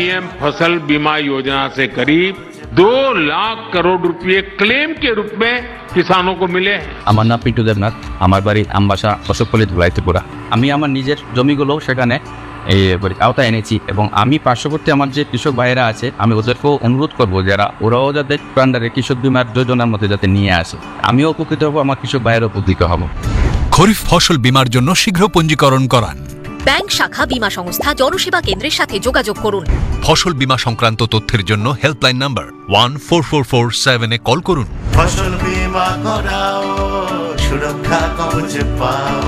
PM फसल बीमा योजना से करीब 2 लाख करोड़ रुपए क्लेम के रूप में किसानों को मिले हैं। আমার নাম পিন্টু দেবনাথ, আমার বাড়ি আমবাসা অশোকপল্লী ধুলাই ত্রিপুরা। আমি আমার নিজের জমিগুলো সেখানে এই আওতায় এনেছি এবং আমি পার্শ্ববর্তী আমার যে কৃষক ভাইয়েরা আছে আমি ওদেরকেও অনুরোধ করবো যারা ওরাও যাতে প্রান্ডারে কৃষক বিমার যোজনার মধ্যে যাতে নিয়ে আসে, আমিও উপকৃত হবো, আমার কৃষক ভাইয়েরও উপকৃত হবো। খরিফ ফসল বীমার জন্য শীঘ্র পঞ্জীকরণ করান। ব্যাংক শাখা বীমা সংস্থা জনসেবা কেন্দ্রের সাথে যোগাযোগ করুন। ফসল বীমা সংক্রান্ত তথ্যের জন্য হেল্পলাইন নাম্বার 14447 এ কল করুন। ফসল বীমা করাও, সুরক্ষা কবচ পাও।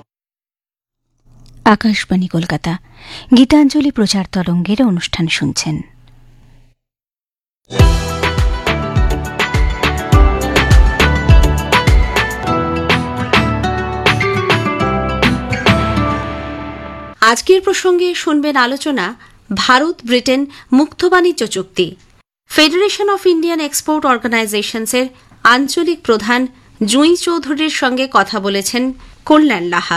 আকাশবাণী কলকাতা, গীতাঞ্জলি প্রচার তরঙ্গের অনুষ্ঠান শুনছেন। আজকের প্রসঙ্গে শুনবেন আলোচনা ভারত ব্রিটেন মুক্ত বাণিজ্য চুক্তি। ফেডারেশন অফ ইন্ডিয়ান এক্সপোর্ট অর্গানাইজেশনসের আঞ্চলিক প্রধান জুঁই চৌধুরীর সঙ্গে কথা বলেছেন কল্যাণ লাহা।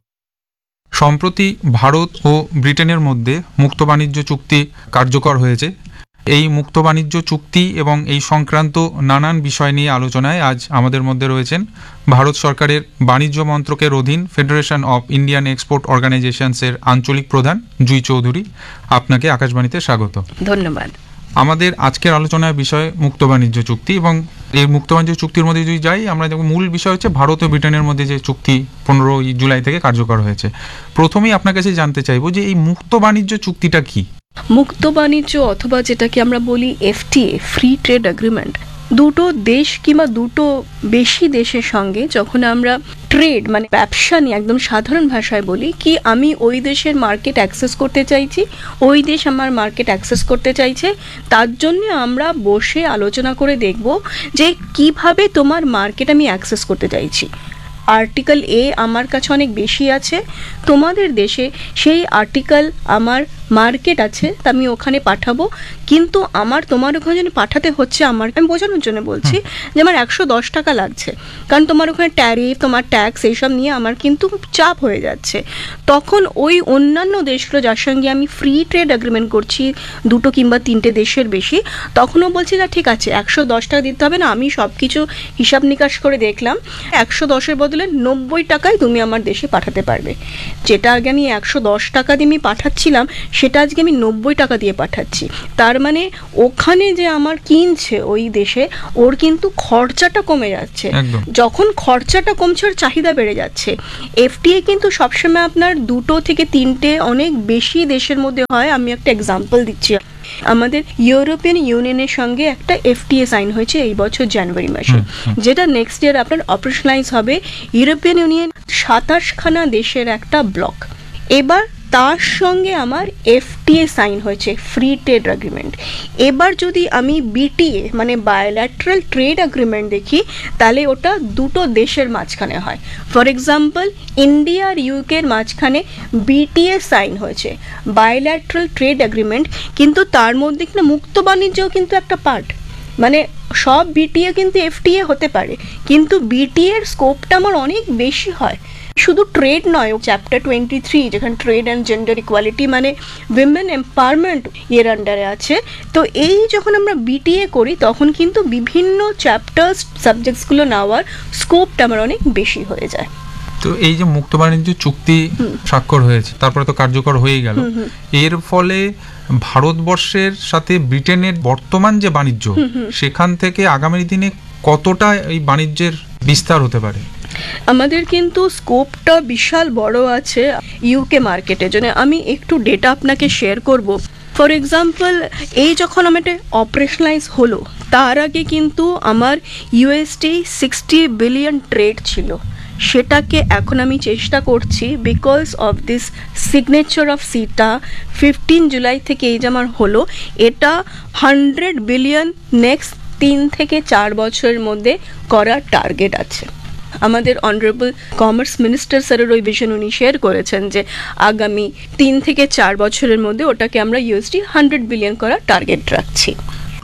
সম্প্রতি ভারত ও ব্রিটেনের মধ্যে মুক্ত বাণিজ্য চুক্তি কার্যকর হয়েছে। এই মুক্ত বাণিজ্য চুক্তি এবং এই সংক্রান্ত নানান বিষয় নিয়ে আলোচনায় আজ আমাদের মধ্যে রয়েছেন ভারত সরকারের বাণিজ্য মন্ত্রকের অধীন ফেডারেশন অফ ইন্ডিয়ান এক্সপোর্ট অর্গানাইজেশনসের আঞ্চলিক প্রধান জুঁই চৌধুরী। আপনাকে আকাশবাণীতে স্বাগত। ধন্যবাদ। আমাদের আজকের আলোচনার বিষয় মুক্ত বাণিজ্য চুক্তি এবং এই মুক্ত বাণিজ্য চুক্তির মধ্যে যদি যাই, আমরা দেখব মূল বিষয় হচ্ছে ভারত ও ব্রিটেনের মধ্যে যে চুক্তি 15 জুলাই থেকে কার্যকর হয়েছে। প্রথমেই আপনার কাছে জানতে চাইবো যে এই মুক্ত বাণিজ্য চুক্তিটা কি? মুক্ত বাণিজ্য অথবা যেটাকে আমরা বলি এফটিএ, ফ্রি ট্রেড এগ্রিমেন্ট, দুটো দেশ কিংবা দুটো বেশি দেশের সঙ্গে যখন আমরা ট্রেড মানে ব্যবসা নিয়ে একদম সাধারণ ভাষায় বলি কি আমি ওই দেশের মার্কেট অ্যাক্সেস করতে চাইছি, ওই দেশ আমার মার্কেট অ্যাক্সেস করতে চাইছে, তার জন্য আমরা বসে আলোচনা করে দেখব যে কিভাবে তোমার মার্কেট আমি অ্যাক্সেস করতে চাইছি। আর্টিকেল এ আমার কাছে অনেক বেশি আছে, তোমাদের দেশে সেই আর্টিকেল আমার মার্কেট আছে, তা আমি ওখানে পাঠাবো, কিন্তু আমার তোমার ওখানে যেন পাঠাতে হচ্ছে আমার, আমি বোঝানোর জন্য বলছি যে আমার 110 টাকা লাগছে, কারণ তোমার ওখানে ট্যারিফ, তোমার ট্যাক্স এইসব নিয়ে আমার কিন্তু চাপ হয়ে যাচ্ছে। তখন ওই অন্যান্য দেশগুলো যার সঙ্গে আমি ফ্রি ট্রেড এগ্রিমেন্ট করছি, 2 কিংবা 3টে দেশের বেশি, তখনও বলছি না ঠিক আছে 110 টাকা দিতে হবে না, আমি সব কিছু হিসাব নিকাশ করে দেখলাম 110-এর বদলে 90 টাকায় তুমি আমার দেশে পাঠাতে পারবে। যেটা আগে আমি 110 টাকা দিয়ে আমি পাঠাচ্ছিলাম সেটা আজকে আমি 90 টাকা দিয়ে পাঠাচ্ছি। তার মানে ওখানে যে আমার কিনছে ওই দেশে ওর কিন্তু খরচাটা কমে যাচ্ছে। যখন খরচাটা কমছে ওর চাহিদা বেড়ে যাচ্ছে। এফটিএ কিন্তু সবসময় আপনার 2 থেকে 3টে অনেক বেশি দেশের মধ্যে হয়। আমি একটা এক্সাম্পল দিচ্ছি, আমাদের ইউরোপিয়ান ইউনিয়নের সঙ্গে একটা এফটিএ সাইন হয়েছে এই বছর জানুয়ারি মাসে, যেটা নেক্সট ইয়ার আপনার অপারেশনালাইজ হবে। ইউরোপিয়ান ইউনিয়ন 27খানা দেশের একটা ব্লক। এবার তার সঙ্গে আমার এফটিএ সাইন হয়েছে, ফ্রি ট্রেড এগ্রিমেন্ট। এবার যদি আমি বিটিএ মানে বায়োল্যাটারাল ট্রেড এগ্রিমেন্ট দেখি তাহলে ওটা 2 দেশের মাঝখানে হয়। ফর এক্সাম্পল ইন্ডিয়া আর ইউকের মাঝখানে বিটিএ সাইন হয়েছে, বায়োল্যাটারাল ট্রেড এগ্রিমেন্ট, কিন্তু তার মধ্যে কিনা মুক্ত বাণিজ্যও কিন্তু একটা পার্ট। মানে সব বিটিএ কিন্তু এফটিএ হতে পারে, কিন্তু বিটিএ এর স্কোপটা আমার অনেক বেশি হয়। শুধু ট্রেড নয়, চ্যাপ্টার 23 যেখানে ট্রেড অ্যান্ড জেন্ডার ইকুয়ালিটি মানে উইমেন এম্পাওয়ারমেন্ট এর আন্ডারে আছে। তো এই যখন আমরা বিটিএ করি তখন কিন্তু বিভিন্ন চ্যাপ্টার্স সাবজেক্টসগুলো নেওয়ার স্কোপটা আমার অনেক বেশি হয়ে যায়। তো এই যে মুক্ত বাণিজ্য চুক্তি স্বাক্ষর হয়েছে, তারপরে তো কার্যকর হয়ে গেল, এর ফলে ভারতবর্ষের সাথে ব্রিটেনের বর্তমান যে বাণিজ্য সেখান থেকে আগামী দিনে কতটা এই বাণিজ্যের বিস্তার হতে পারে? আমাদের কিন্তু স্কোপটা বিশাল বড় আছে ইউকে মার্কেটের জন্য। আমি একটু ডেটা আপনাকে শেয়ার করব। ফর এক্সাম্পল এই যখন আমার এটা অপারেশনালাইজ হলো তার আগে কিন্তু আমার ইউএসডি 60 বিলিয়ন ট্রেড ছিল, সেটাকে এখন আমি চেষ্টা করছি because of this signature of সিটা 15 জুলাই থেকে এই যে আমার হলো, এটা 100 বিলিয়ন নেক্সট 3 থেকে 4 বছরের মধ্যে করার টার্গেট আছে। আমাদের অনারেবল কমার্স মিনিস্টার স্যারের ওই ভিশন উনি শেয়ার করেছেন যে আগামী 3 থেকে 4 বছরের মধ্যে ওটাকে আমরা ইউএসডি 100 বিলিয়ন করার টার্গেট রাখছি।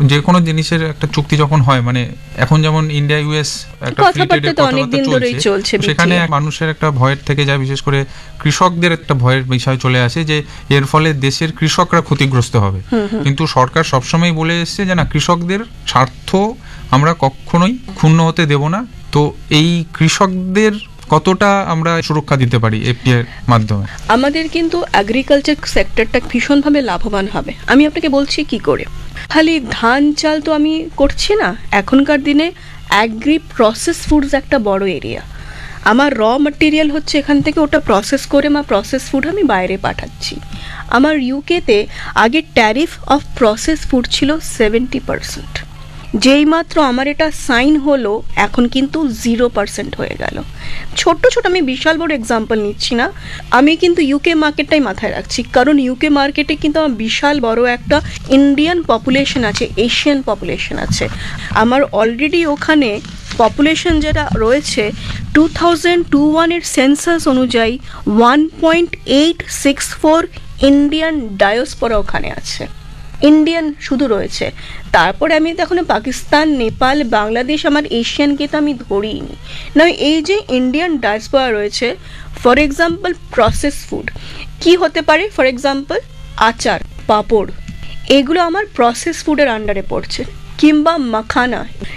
যে কোনো জিনিসের একটা চুক্তি যখন হয়, মানে এখন যেমন ইন্ডিয়া ইউএস একটা ফ্রি ট্রেডের কথাবার্তা চলছে, সেখানে মানুষের একটা ভয়ের থেকে যায়, বিশেষ করে কৃষকদের একটা ভয়ের বিষয় চলে আসে যে এর ফলে দেশের কৃষকরা ক্ষতিগ্রস্ত হবে। কিন্তু সরকার সবসময় বলে এসছে যে না, কৃষকদের স্বার্থ আমরা কখনোই ক্ষুণ্ণ হতে দেব না। তো এই কৃষকদের কতটা আমরা সুরক্ষা দিতে পারি এফটিএ এর মাধ্যমে? আমাদের কিন্তু এগ্রিকালচার সেক্টরটা ভীষণভাবে লাভবান হবে। আমি আপনাকে বলছি কি করে। খালি ধান চাল তো আমি করছি না, এখনকার দিনে অ্যাগ্রি প্রসেস ফুডস একটা বড় এরিয়া। আমার র ম্যাটেরিয়াল হচ্ছে এখান থেকে, ওটা প্রসেস করে প্রসেস ফুড আমি বাইরে পাঠাচ্ছি। আমার ইউকেতে আগে ট্যারিফ অফ প্রসেস ফুড ছিল 70%, যেই মাত্র আমার এটা সাইন হলো এখন কিন্তু 0% হয়ে গেল। ছোট্ট ছোট, আমি বিশাল বড় এক্সাম্পল নিচ্ছি না, আমি কিন্তু ইউকে মার্কেটটাই মাথায় রাখছি, কারণ ইউকে মার্কেটে কিন্তু আমার বিশাল বড় একটা ইন্ডিয়ান পপুলেশন আছে, এশিয়ান পপুলেশন আছে। আমার অলরেডি ওখানে পপুলেশন যেটা রয়েছে 2021 সেন্সাস অনুযায়ী 1.864 ইন্ডিয়ান ডায়োস্পোরা ওখানে আছে, ইন্ডিয়ান শুধু রয়েছে। তারপরে আমি এখন পাকিস্তান, নেপাল, বাংলাদেশ, আমার এশিয়ানকে তো আমি ধরিনি না। এই যে ইন্ডিয়ান ডায়াসপোরা রয়েছে, ফর এক্সাম্পল প্রসেস ফুড কি হতে পারে, ফর এক্সাম্পল আচার, পাঁপড়, এগুলো আমার প্রসেস ফুডের আন্ডারে পড়ছে। কিংবা মাখানা,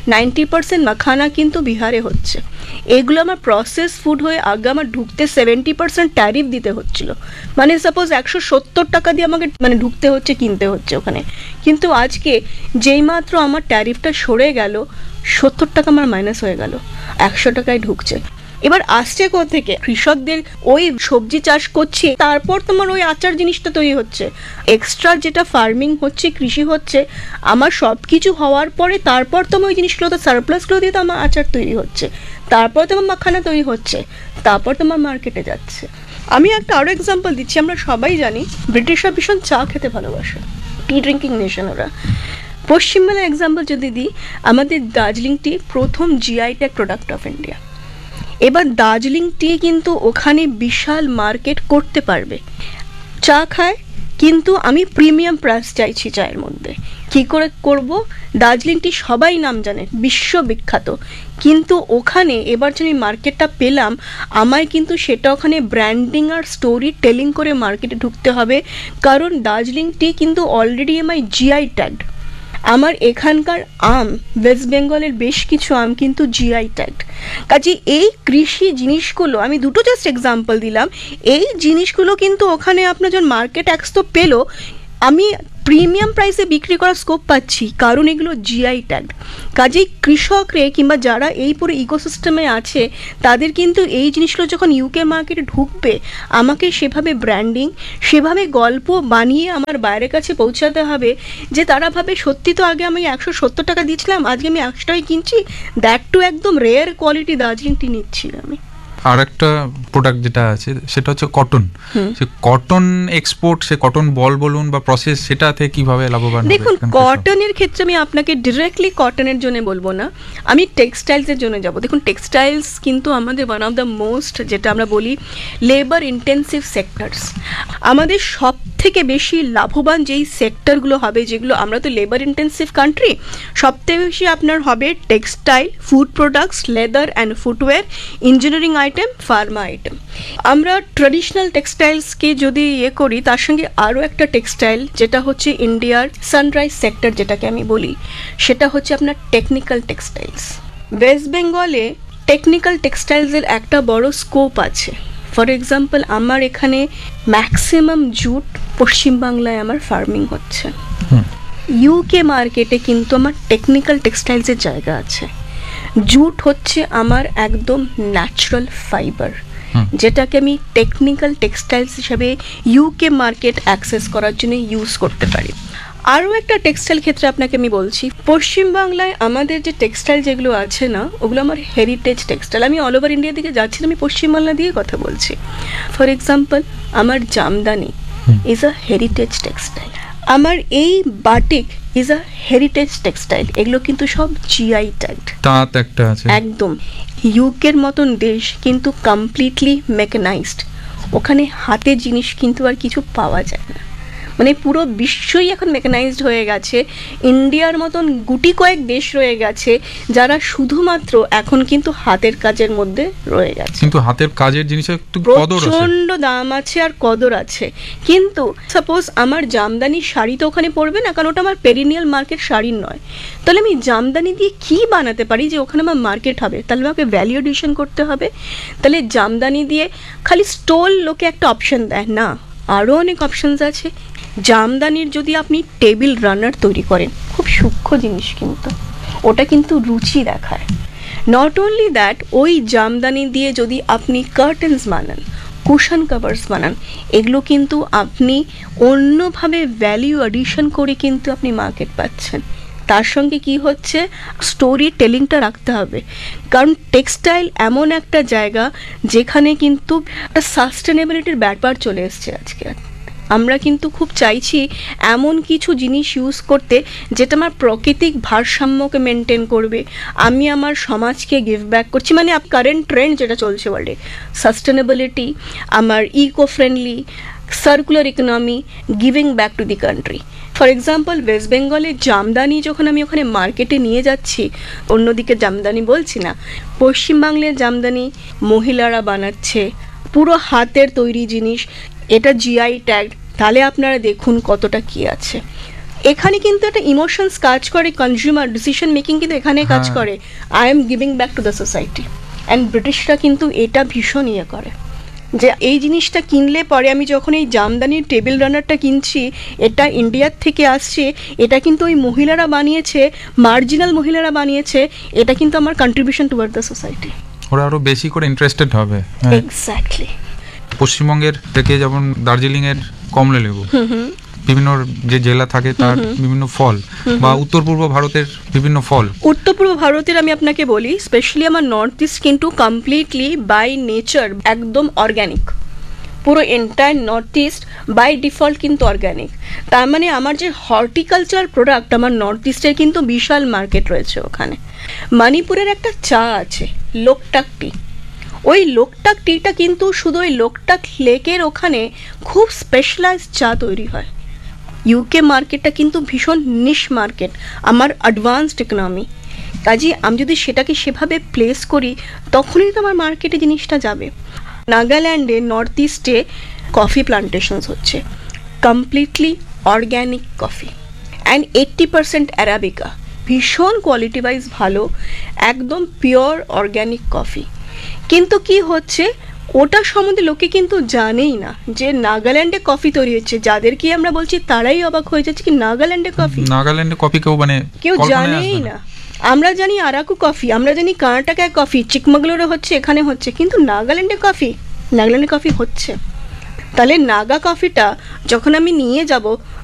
90% মাখানা কিন্তু বিহারে হচ্ছে, এগুলো আমার প্রসেস ফুড হয়ে আগে আমার ঢুকতে 70% ট্যারিফ দিতে হচ্ছিল। মানে সাপোজ 170 টাকা দিয়ে আমাকে ঢুকতে হচ্ছে, কিনতে হচ্ছে ওখানে। কিন্তু আজকে যেই মাত্র আমার ট্যারিফটা সরে গেল, 70 টাকা আমার মাইনাস হয়ে গেল, 100 টাকায় ঢুকছে। এবার আসছে কোথা থেকে? কৃষকদের ওই সবজি চাষ করছে, তারপর তোমার ওই আচার জিনিসটা তৈরি হচ্ছে, এক্সট্রা যেটা ফার্মিং হচ্ছে, কৃষি হচ্ছে, আমার সব কিছু হওয়ার পরে তারপর তোমার ওই জিনিসগুলো তো সারপ্লাসগুলো দিয়ে তো আমার আচার তৈরি হচ্ছে, তারপর তোমার মাখানা তৈরি হচ্ছে, তারপর তোমার মার্কেটে যাচ্ছে। আমি একটা আরও এক্সাম্পল দিচ্ছি। আমরা সবাই জানি ব্রিটিশরা ভীষণ চা খেতে ভালোবাসে, টি ড্রিঙ্কিং নেশন ওরা। পশ্চিমবাংলার এক্সাম্পল যদি দিই, আমাদের দার্জিলিং টি প্রথম GI tag product of India. এবার দার্জিলিং টি কিন্তু ওখানে বিশাল মার্কেট করতে পারবে। চা খায়, কিন্তু আমি প্রিমিয়াম প্রাইস চাইছি চায়ের মধ্যে। কি করে করব? দার্জিলিং টি সবাই নাম জানে, বিশ্ববিখ্যাত, কিন্তু ওখানে এবার যে আমি মার্কেটটা পেলাম, আমায় কিন্তু সেটা ওখানে ব্র্যান্ডিং আর স্টোরি টেলিং করে মার্কেটে ঢুকতে হবে, কারণ দার্জিলিং টি কিন্তু অলরেডি আমার জিআই ট্যাগড। আমার এখানকার আম, ওয়েস্ট বেঙ্গলের বেশ কিছু আম কিন্তু জিআই ট্যাগড। কাজে এই কৃষি জিনিসগুলো, আমি দুটো জাস্ট এক্সাম্পল দিলাম, এই জিনিসগুলো কিন্তু ওখানে আপনার যখন মার্কেট অ্যাক্স তো পেলো, আমি প্রিমিয়াম প্রাইসে বিক্রি করার স্কোপ পাচ্ছি, কারণ এগুলো জিআই ট্যাগ। কাজেই কৃষকরে কিংবা যারা এই পুরো ইকোসিস্টেমে আছে, তাদের কিন্তু এই জিনিসগুলো যখন ইউকে মার্কেটে ঢুকবে, আমাকে সেভাবে ব্র্যান্ডিং, সেভাবে গল্প বানিয়ে আমার বাইরের কাছে পৌঁছাতে হবে, যে তারা ভাবে সত্যি তো আগে আমি 170 টাকা দিয়েছিলাম, আজকে আমি 100 টাকায় কিনছি, দ্যাট টু একদম রেয়ার কোয়ালিটি দার্জিলিং টি নিচ্ছি আমি। আর একটা প্রোডাক্ট যেটা আছে সেটা হচ্ছে কটন। সে কটন এক্সপোর্ট, সে কটন বল বলুন বা প্রসেস, সেটাতে কিভাবে লাভবান হবে? দেখুন, কটনের ক্ষেত্রে আমি আপনাকে ডিরেক্টলি কটনের জন্য বলবো না, আমি টেক্সটাইলসের জন্য যাব। দেখুন, টেক্সটাইলস কিন্তু আমাদের ওয়ান অফ দ্য মোস্ট, যেটা আমরা বলি লেবার ইন্টেন্সিভ সেক্টরস। আমাদের সব থেকে বেশি লাভবান যেই সেক্টরগুলো হবে, যেগুলো আমরা তো লেবার ইন্টেন্সিভ কান্ট্রি, সবথেকে বেশি আপনার হবে textile, food products, leather and footwear, engineering item, Pharma item. আমরা ট্রেডিশনাল টেক্সটাইলসকে যদি করি, তার সঙ্গে আরও একটা টেক্সটাইল যেটা হচ্ছে ইন্ডিয়ার সানরাইজ সেক্টর যেটাকে আমি বলি, সেটা হচ্ছে আপনার টেকনিক্যাল টেক্সটাইলস। ওয়েস্ট বেঙ্গলে টেকনিক্যাল টেক্সটাইলসের একটা বড় স্কোপ আছে। ফর এক্সাম্পল, আমার এখানে ম্যাক্সিমাম জুট পশ্চিমবাংলায় আমার ফার্মিং হচ্ছে। ইউকে মার্কেটে কিন্তু আমার টেকনিক্যাল টেক্সটাইলসের জায়গা আছে। জুট হচ্ছে আমার একদম ন্যাচারাল ফাইবার, যেটাকে আমি টেকনিক্যাল টেক্সটাইলস হিসাবে ইউকে মার্কেট অ্যাক্সেস করার জন্য ইউজ করতে পারি। আরও একটা টেক্সটাইল ক্ষেত্রে আপনাকে আমি বলছি, পশ্চিমবাংলায় আমাদের যে টেক্সটাইল যেগুলো আছে না, ওগুলো আমার হেরিটেজ টেক্সটাইল। আমি অল ওভার ইন্ডিয়া দিকে যাচ্ছি না, আমি পশ্চিমবাংলা দিয়ে কথা বলছি। ফর এক্সাম্পল, আমার Jamdani is a heritage textile, আমার এই batik is a heritage textile. এগুলো কিন্তু সব জিআই ট্যাগড। তাঁত একটা আছে একদম। ইউকের মতন দেশ কিন্তু কমপ্লিটলি মেকানাইজড, ওখানে হাতে জিনিস কিন্তু আর কিছু পাওয়া যায় না। মানে পুরো বিশ্বই এখন মেকানাইজড হয়ে গেছে। ইন্ডিয়ার মতন গুটি কয়েক দেশ রয়ে গেছে যারা শুধুমাত্র এখন কিন্তু হাতের কাজের মধ্যে রয়ে গেছে। কিন্তু হাতের কাজের জিনিসের একটু কদর আছে, প্রচন্ড দাম আছে আর কদর আছে। কিন্তু সাপোজ আমার জামদানি শাড়ি তো ওখানে পড়বে না, কারণ ওটা আমার পেরিনিয়াল মার্কেট শাড়ি নয়। তাহলে আমি জামদানি দিয়ে কি বানাতে পারি যে ওখানে আমার মার্কেট হবে? তাহলে আমাকে ভ্যালু এডিশন করতে হবে। তাহলে জামদানি দিয়ে খালি স্টোল লোকে একটা অপশন দেয় না, আরও অনেক অপশনস আছে। জামদানির যদি আপনি টেবিল রানার তৈরি করেন, খুব সূক্ষ্ম জিনিস, কিন্তু ওটা কিন্তু রুচি দেখায়। নট অনলি দ্যাট, ওই জামদানি দিয়ে যদি আপনি কার্টেন্স বানান, কুশন কাভার্স বানান, এগুলো কিন্তু আপনি অন্যভাবে ভ্যালিউ অ্যাডিশন করে কিন্তু আপনি মার্কেট পাচ্ছেন। তার সঙ্গে কি হচ্ছে, স্টোরি টেলিংটা রাখতে হবে। কারণ টেক্সটাইল এমন একটা জায়গা যেখানে কিন্তু একটা সাস্টেনেবিলিটির ব্যাপার চলে এসছে আজকে। আমরা কিন্তু খুব চাইছি এমন কিছু জিনিস ইউজ করতে যেটা আমার প্রাকৃতিক ভারসাম্যকে মেনটেন করবে, আমি আমার সমাজকে গিভ ব্যাক করছি। মানে কারেন্ট ট্রেন্ড যেটা চলছে ওয়ার্ল্ডে, সাস্টেনেবিলিটি, আমার eco friendly, circular economy, giving back to the country. For example, West বেঙ্গলের জামদানি যখন আমি ওখানে মার্কেটে নিয়ে যাচ্ছি, অন্যদিকে জামদানি বলছি না, পশ্চিমবাংলার জামদানি মহিলারা বানাচ্ছে, পুরো হাতের তৈরি জিনিস, এটা জিআই ট্যাগ। তাহলে আপনারা দেখুন কতটা কি আছে এখানে। কিন্তু একটা ইমোশনস কাজ করে, কনজিউমার ডিসিশন মেকিং কিন্তু এখানে কাজ করে। I am giving back to the society. And ব্রিটিশরা কিন্তু এটা ভীষণ ইয়ে করে, যে এই জিনিসটা কিনলে পরে আমি যখন এই জামদানির টেবিল রানারটা কিনছি, এটা ইন্ডিয়ার থেকে আসছে, এটা কিন্তু ওই মহিলারা বানিয়েছে, মার্জিনাল মহিলারা বানিয়েছে, এটা কিন্তু আমার কন্ট্রিবিউশন টুয়ার্ড দ্য সোসাইটি। ওরা আরো বেশি করে ইন্টারেস্টেড হবে। এক্স্যাক্টলি। পশ্চিমবঙ্গের থেকে যেমন দার্জিলিংয়ের কমলা লেবু, বিভিন্ন যে জেলা থাকে তার বিভিন্ন ফল, বা উত্তর পূর্ব ভারতের বিভিন্ন ফল। উত্তর পূর্ব ভারতের আমি আপনাকে বলি, স্পেশালি আমার নর্থ ইস্ট কিন্তু কমপ্লিটলি বাই নেচার একদম অর্গ্যানিক। পুরো entire north east by default কিন্তু অর্গ্যানিক। তার মানে আমার যে হর্টিকালচার প্রোডাক্ট, আমার নর্থ ইস্টের কিন্তু বিশাল মার্কেট রয়েছে ওখানে। মণিপুরের একটা চা আছে লোকটাক টি, ওই লোকটাক টিটা কিন্তু শুধু ওই লোকটাক লেকের ওখানে খুব স্পেশালাইজড চা তৈরি হয়। ইউকে মার্কেটটা কিন্তু ভীষণ নিশ মার্কেট, আমার অ্যাডভান্সড ইকোনমি। কাজে আমি যদি সেটাকে সেভাবে প্লেস করি, তখনই তো আমার মার্কেটে জিনিসটা যাবে। নাগাল্যান্ডে নর্থ ইস্টে কফি প্লান্টেশনস হচ্ছে, completely organic coffee, and 80% arabica, ভীষণ কোয়ালিটি ওয়াইজ ভালো, একদম পিওর অর্গ্যানিক কফি। কিন্তু কি হচ্ছে, ওটা সম্বন্ধে লোকে কিন্তু জানেই না যে নাগাল্যান্ডে কফি তৈরি হচ্ছে। যাদেরকে আমরা বলছি তারাই অবাক হয়ে যাচ্ছে কি নাগাল্যান্ডে কফি, নাগাল্যান্ডে কফি কেউ জানেই না। আমরা জানি আরাকু কফি, আমরা জানি কর্ণাটকায় কফি, চিকমাগলুরে হচ্ছে, এখানে হচ্ছে, কিন্তু নাগাল্যান্ডে কফি হচ্ছে। তাহলে নাগা কফিটা যখন আমি নিয়ে যাব,